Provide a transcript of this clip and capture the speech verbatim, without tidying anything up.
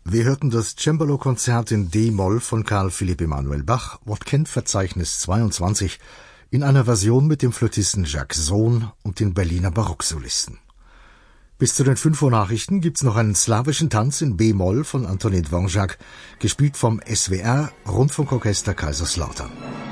Wir hörten das Cembalo-Konzert in D-Moll von Karl Philipp Emanuel Bach, Wortkennt-Verzeichnis zweiundzwanzig, in einer Version mit dem Flötisten Jacques Sohn und den Berliner Barocksolisten. Bis zu den fünf Uhr Nachrichten gibt's noch einen slawischen Tanz in B-Moll von Antonin Dvorak, gespielt vom S W R Rundfunkorchester Kaiserslautern.